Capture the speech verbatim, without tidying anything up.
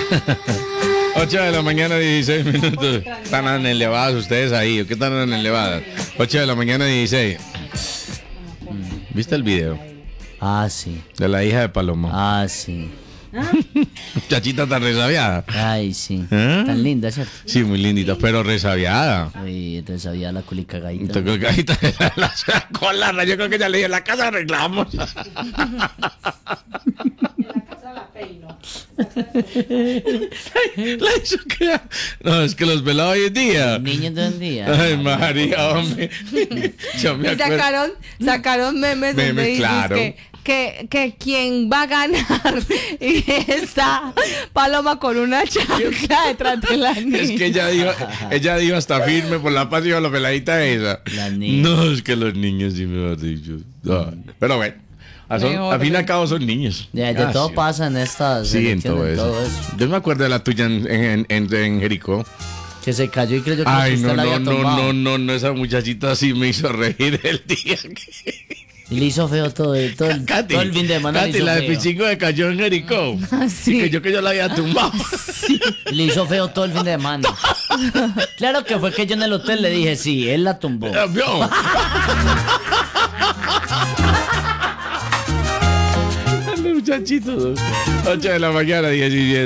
ocho de la mañana, dieciséis minutos. Están elevadas ustedes ahí. ¿O qué están elevadas? ocho de la mañana, dieciséis. ¿Viste el video? Ah, sí. De la hija de Paloma. Ah, sí. Muchachita tan resabiada. Ay, sí. ¿Eh? Tan linda, ¿cierto? Sí, muy lindita, pero resabiada. Uy, te sabía la culicagadita. Tocó cajita de la, la, la colarra. Yo creo que ya le dije, en la casa arreglamos. En la casa la peino. La hizo que... No, es que los velados hoy en día. Niños de un día. Ay, María, hombre. Yo me Y acuerdo. sacaron, sacaron memes, Memes, donde dices claro. que, que, que quien va a ganar y está Paloma con una chancla detrás de la niña. Es que ella dijo, ella dijo hasta firme por la paz y la peladita esa. La niña. No, es que los niños sí me han dicho. No, pero bueno, a, son- Mejor, a fin y al ¿no? cabo son niños. De, de Ah, todo sí. pasa en estas Sí, en todo, elecciones, eso. en todo eso. Yo me acuerdo de la tuya en, en, en, en Jericó. Que se cayó y creyó que Ay, usted no, la no, había no, tumbado. no, no, no, esa muchachita sí me hizo reír el día que... Y le hizo feo todo, el- todo, el, Katy, todo el fin de semana. Katy, le hizo la de feo. Pichingo de cayó en Jericó. Sí. Y que yo que yo la había tumbado. Le hizo feo todo el fin de semana. Claro que fue que yo en el hotel le dije, sí, él la tumbó. ¿Vio? El muchachito. ocho de la mañana, diecisiete.